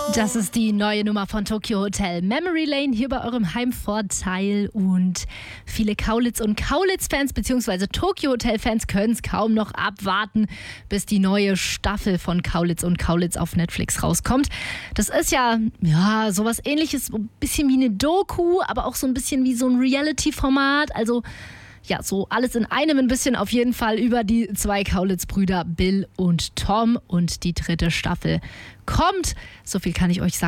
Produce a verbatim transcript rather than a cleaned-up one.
Das ist die neue Nummer von Tokio Hotel. Memory Lane hier bei eurem Heimvorteil. Und viele Kaulitz- und Kaulitz-Fans bzw. Tokio Hotel-Fans können es kaum noch abwarten, bis die neue Staffel von Kaulitz und Kaulitz auf Netflix rauskommt. Das ist ja, ja sowas Ähnliches, so ein bisschen wie eine Doku, aber auch so ein bisschen wie so ein Reality-Format. Also ja, so alles in einem ein bisschen auf jeden Fall über die zwei Kaulitz-Brüder Bill und Tom. Und die dritte Staffel kommt. So viel kann ich euch sagen.